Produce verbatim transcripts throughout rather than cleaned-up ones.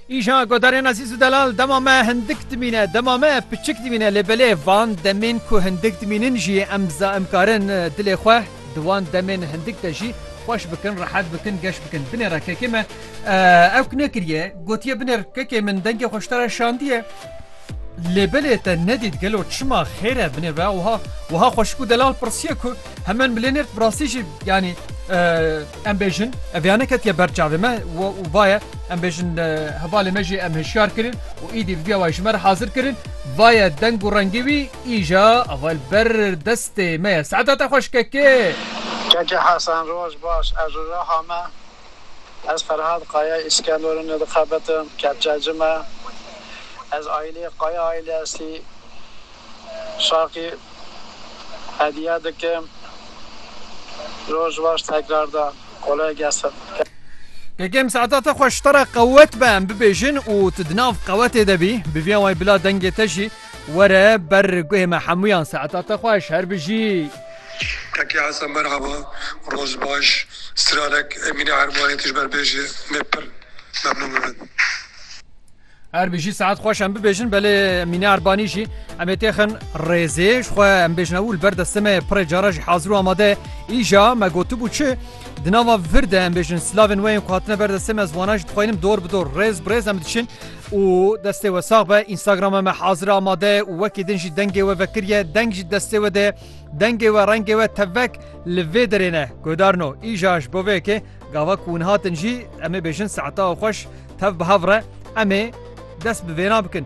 ایجا گودارین عزیز و دلال دما ما هندک دمینه دما ما پچک دمینه لبله وان دمین کو هندک دمینن جی امزا امکارن دل خواه دوان دمین هندک دجی خوش بکن راحت بکن گش بکن بنر رکه ما او کنه کریه گوتیه بنر که من دنگ خوشتر شاندیه لبله تا ندید گلو چما خیره بنر و وها وها خوشکو دلال پرسیه کو همان بلنر براسیج یعنی ام بیژن اویانه کتیه برچاوه ما و وایه ام بیژن هواله مجی ام هشیار کرن و ایدی بیا وایش مر حاضر کرن وایه دنگ و رنگیوی ایجا اول بر دست ما سعادت خوش که که که حسن روز باش از راه ما از فرهاد قایه اسکندرون دخبتم کبجاجمه از عائله قایه عائله اصلی شاقی هدیه دکم روز باش تکرار دا قولای گسد كم ساعات خوش ترى قوت بام ببيجن وتدناف قوت دبي بفيا واي بلا دنگ تجي ورا بر قهمة حميان ساعات خوش هر بجي كاكي حسن مرحبا روز باش سرالك امين عرباني تجبر بيجي مبر ممنون من هر بيجي ساعات خوش ام ببيجن بله امين عرباني جي ام تيخن ريزيش خو ام بيجن اول برد السما بري جراج حاضروا اماده ايجا ما گوتو چه دناوا فرده ام بيجن سلاوين وين قاتنا برد السما زواناج تخوينم دور بدور ريز بريز ام دشن و دسته وساقه انستغرام ما حاضر اماده وكي دنجي دنگي و فكريه دنجي دسته وده دنگي و رنگي و تفك لفيدرينه گودارنو ايجاش بوفيكي گاوا كونهاتنجي ام بيجن ساعتا خوش تف بهفره ام دست بوینا بکن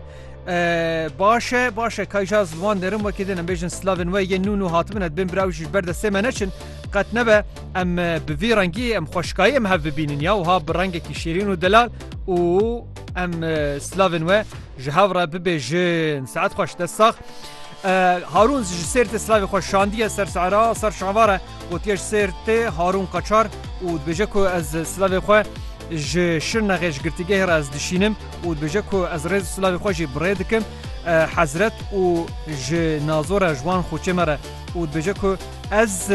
باشه باشه کایجا زوان درم وکی دنم بیشن سلاون و یه نونو هاتمن اد بین براوش برد سه منشن قط نبه ام بوی رنگی ام خوشکایی ام هف ببینن یا و ها برنگ کی شیرین و دلال و ام سلاون و جهاورا ببیجن ساعت خوش دستاخ هارون سرت سلاوی خوش شاندیه سر سعرا سر شعواره و تیش سرت هارون قچار و بجه که از سلاوی خواه ج شرنا غيش قرتيجه راز دشينم ودبجكو از رز سلاوي خوجي بريدكم حضرت و ج نازور جوان خوچمره ودبجكو از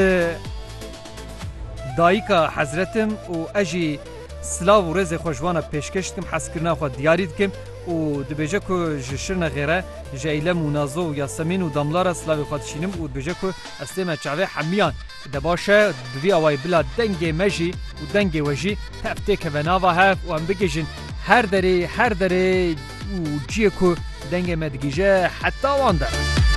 دايكا حضرتم و اجي سلاو رز خوجوانا پیشکشتم حسكرنا خو دياري دكم ودبجكو ج شرنا غيره جايلم و نازو ياسمين و دملار سلاوي خاتشينم ودبجكو استما چاوي حميان دباشه دوی اوای بلا دنگ مجی و دنگ وجی تفته که بناوا هف و هم بگیجن هر دری هر دری و جیه که دنگ مدگیجه حتی وانده